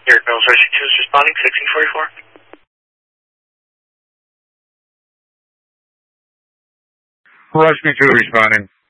Eric Mills Rescue 2 is responding, 1644. Rescue 2 responding.